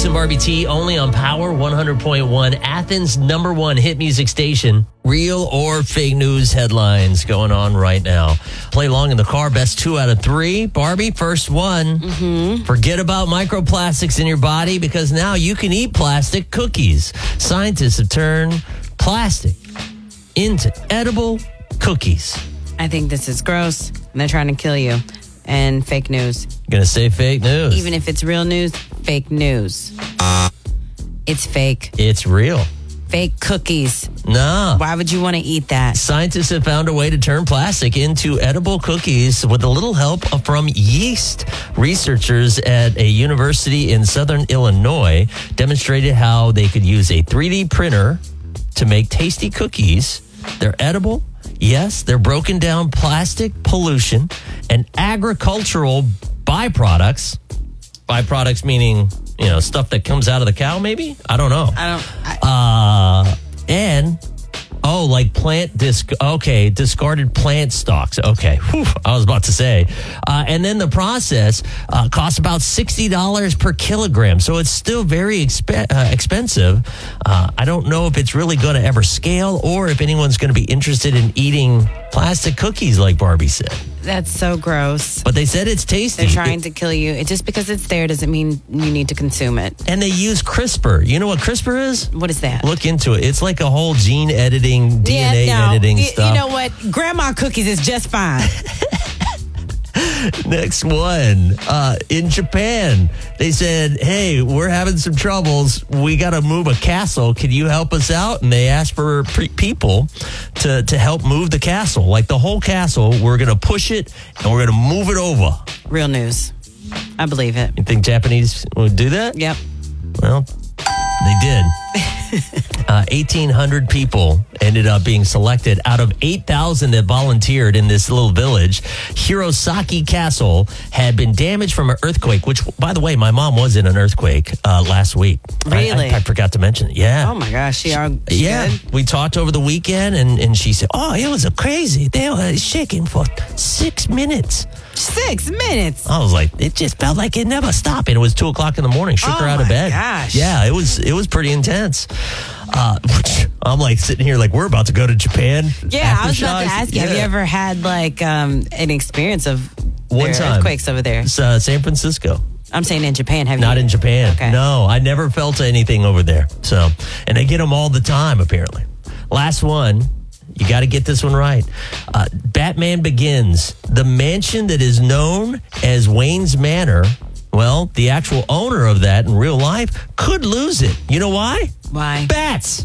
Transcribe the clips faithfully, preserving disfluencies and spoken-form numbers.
Brooks and Barbie T, only on Power one hundred point one, Athens' number one hit music station. Real or fake news headlines going on right now. Play along in the car. Best two out of three. Barbie, first one. Mm-hmm. Forget about microplastics in your body because now you can eat plastic cookies. Scientists have turned plastic into edible cookies. I think this is gross, and they're trying to kill you. And fake news. Gonna say fake news. Even if it's real news, fake news. It's fake. It's real. Fake cookies. No. Why would you want to eat that? Scientists have found a way to turn plastic into edible cookies with a little help from yeast. Researchers at a university in southern Illinois demonstrated how they could use a three D printer to make tasty cookies. They're edible. Yes, they're broken down plastic pollution and agricultural byproducts. Byproducts meaning, you know, stuff that comes out of the cow, maybe? I don't know. I don't... I, Uh, and, oh, like plant disc. Okay, discarded plant stalks. Okay, Whew, I was about to say. Uh, and then the process uh, costs about sixty dollars per kilogram. So it's still very expe- uh, expensive. Uh, I don't know if it's really going to ever scale or if anyone's going to be interested in eating plastic cookies like Barbie said. that's so gross. But they said it's tasty. They're trying to kill you. It, just because it's there doesn't mean you need to consume it. And they use CRISPR. You know what CRISPR is? What is that? Look into it. It's like a whole gene editing, D N A yeah, no, editing y- stuff. You know what? Grandma cookies is just fine. Next one. Uh, in Japan, they said, hey, we're having some troubles. We got to move a castle. Can you help us out? And they asked for pre- people to, to help move the castle. Like the whole castle, we're going to push it and we're going to move it over. Real news. I believe it. You think Japanese would do that? Yep. Well, they did. uh, eighteen hundred people ended up being selected out of eight thousand that volunteered in this little village. Hirosaki Castle had been damaged from an earthquake, which, by the way, my mom was in an earthquake uh, last week. Really? I, I, I forgot to mention it. Yeah. Oh, my gosh. She are she Yeah, good? we talked over the weekend, and, and she said, oh, it was a crazy. They were shaking for six minutes. Six minutes. I was like, it just felt like it never stopped. And it was two o'clock in the morning. Shook Oh her out of my bed. gosh. Yeah, it was it was pretty intense. Uh, I'm like sitting here like we're about to go to Japan. Yeah, I was about to Aftershocks. ask you, have you Yeah. ever had like um, an experience of One their time. earthquakes over there? It's uh, San Francisco. I'm saying in Japan. Have you? Not in Japan. Okay. No, I never felt anything over there. So, and they get them all the time apparently. Last one. You got to get this one right. Uh, Batman Begins. The mansion that is known as Wayne's Manor, well, the actual owner of that in real life could lose it. You know why? Why? Bats.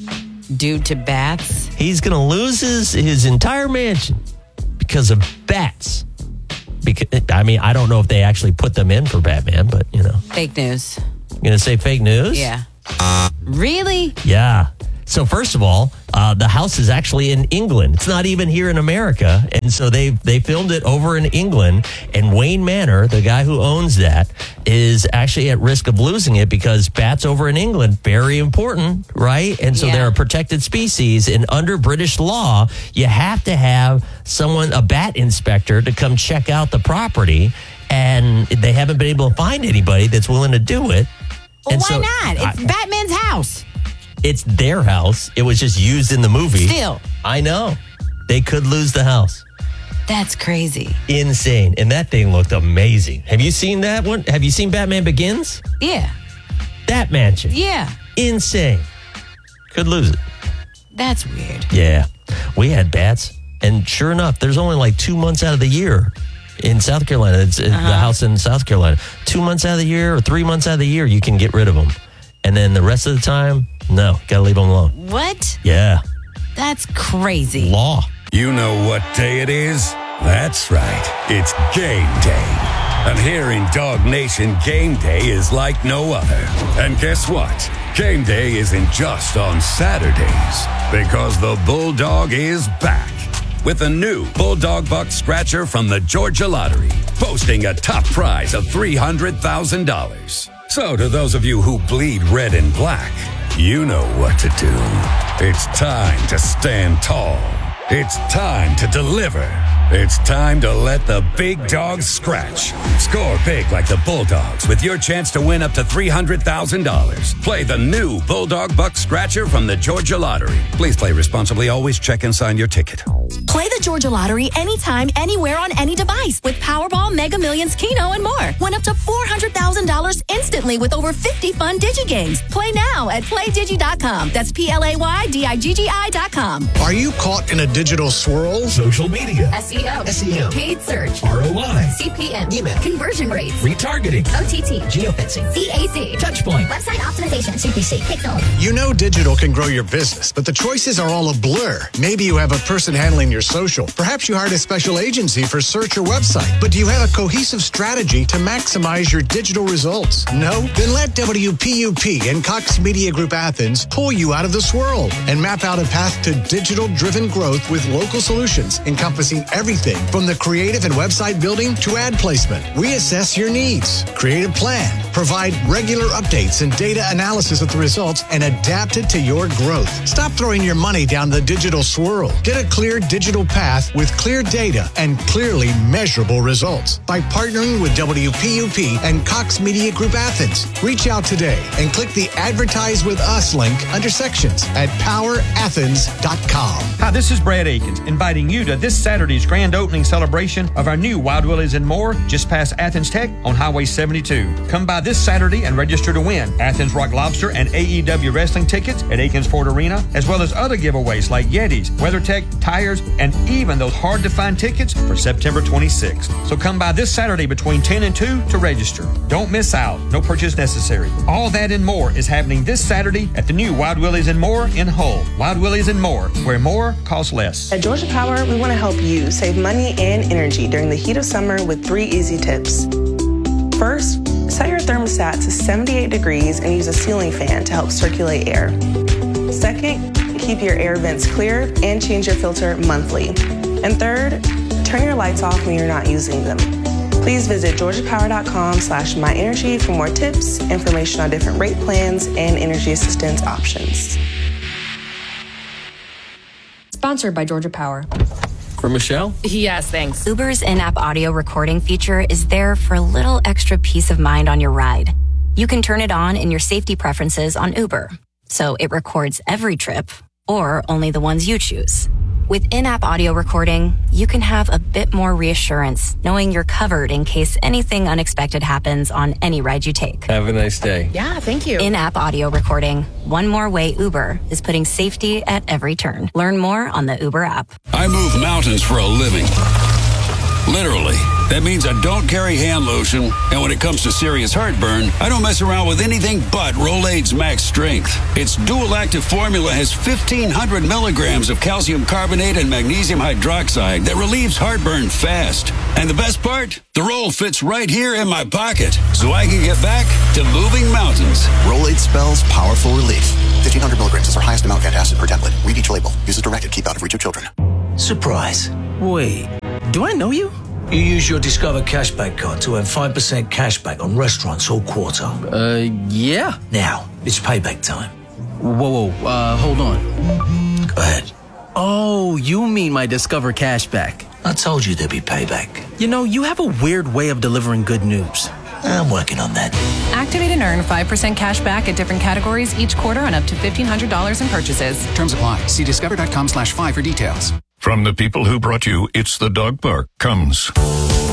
Due to bats? He's going to lose his, his entire mansion because of bats. Because, I mean, I don't know if they actually put them in for Batman, but, you know. Fake news. You're going to say fake news? Yeah. Really? Yeah. So first of all, uh, the house is actually in England. It's not even here in America. And so they they filmed it over in England. And Wayne Manor, the guy who owns that, is actually at risk of losing it because bats over in England, very important, right? And so Yeah. they're a protected species. And under British law, you have to have someone, a bat inspector, to come check out the property. And they haven't been able to find anybody that's willing to do it. Well, And why so not? It's I- Batman's house. It's their house. It was just used in the movie. Still. I know. They could lose the house. That's crazy. Insane. And that thing looked amazing. Have you seen that one? Have you seen Batman Begins? Yeah. That mansion. Yeah. Insane. Could lose it. That's weird. Yeah. We had bats. And sure enough, there's only like two months out of the year in South Carolina. It's uh the house in South Carolina. Two months out of the year or three months out of the year, you can get rid of them. And then the rest of the time, no, gotta leave them alone. What? Yeah. That's crazy. Law. You know what day it is? That's right. It's game day. And here in Dog Nation, game day is like no other. And guess what? Game day isn't just on Saturdays, because the Bulldog is back with a new Bulldog Buck Scratcher from the Georgia Lottery, boasting a top prize of three hundred thousand dollars. So to those of you who bleed red and black, you know what to do. It's time to stand tall. It's time to deliver. It's time to let the big dogs scratch. Score big like the Bulldogs with your chance to win up to three hundred thousand dollars. Play the new Bulldog Buck Scratcher from the Georgia Lottery. Please play responsibly. Always check and sign your ticket. Play the Georgia Lottery anytime, anywhere on any device with Powerball, Mega Millions, Keno, and more. Win up to four hundred thousand dollars instantly with over fifty fun DigiGames. Play now at play digi dot com. That's P L A Y D I G G I dot com. Are you caught in a digital swirl? Social media. S E O. S E O. Paid search. R O I. C P M. Email. Conversion rates. Retargeting. O T T. Geofencing. C A C. Touchpoint. Website optimization. C P C. Pixel. You know digital can grow your business, but the choices are all a blur. Maybe you have a person handling your social. Perhaps you hired a special agency for search or website. But do you have a cohesive strategy to maximize your digital results? No? Then let W P U P and Cox Media Group Athens pull you out of the swirl and map out a path to digital-driven growth with local solutions encompassing everything from the creative and website building to ad placement. We assess your needs, create a plan, provide regular updates and data analysis of the results, and adapt it to your growth. Stop throwing your money down the digital swirl. Get a clear digital path with clear data and clearly measurable results by partnering with W P U P and Cox Media Group Athens. Reach out today and click the Advertise with Us link under sections at power athens dot com. Hi, this is Brad Akins, inviting you to this Saturday's grand opening celebration of our new Wild Willie's and More just past Athens Tech on Highway seventy-two. Come by this Saturday and register to win Athens Rock Lobster and A E W Wrestling tickets at Akins Ford Arena, as well as other giveaways like Yetis, WeatherTech, tires, and even those hard-to-find tickets for September twenty-sixth. So come by this Saturday between ten and two to register. Don't miss out. No purchase necessary. All that and more is happening this Saturday at the new Wild Willie's and More in Hull. Wild Willie's and More, where more costs less. At Georgia Power, we want to help you save money and energy during the heat of summer with three easy tips. First, set your thermostat to seventy-eight degrees and use a ceiling fan to help circulate air. Second, keep your air vents clear and change your filter monthly. And third, turn your lights off when you're not using them. Please visit georgia power dot com slash my energy for more tips, information on different rate plans, and energy assistance options. Sponsored by Georgia Power. For Michelle? Yes, thanks. Uber's in-app audio recording feature is there for a little extra peace of mind on your ride. You can turn it on in your safety preferences on Uber, so it records every trip or only the ones you choose. With in-app audio recording, you can have a bit more reassurance knowing you're covered in case anything unexpected happens on any ride you take. Have a nice day. Yeah, thank you. In-app audio recording. One more way Uber is putting safety at every turn. Learn more on the Uber app. I move mountains for a living. Literally. That means I don't carry hand lotion, and when it comes to serious heartburn, I don't mess around with anything but Rolaids Max Strength. Its dual-active formula has fifteen hundred milligrams of calcium carbonate and magnesium hydroxide that relieves heartburn fast. And the best part? The roll fits right here in my pocket, so I can get back to moving mountains. Rolaids spells powerful relief. fifteen hundred milligrams is our highest amount of antacid per tablet. Read each label. Use as directed. Keep out of reach of children. Surprise. Wait, do I know you? You use your Discover Cashback card to earn five percent cashback on restaurants all quarter. Uh, yeah. Now, it's payback time. Whoa, whoa, uh, hold on. Go ahead. Oh, you mean my Discover Cashback. I told you there'd be payback. You know, you have a weird way of delivering good news. I'm working on that. Activate and earn five percent cash back at different categories each quarter on up to fifteen hundred dollars in purchases. Terms apply. See discover dot com slash five for details. From the people who brought you It's the Dog Park comes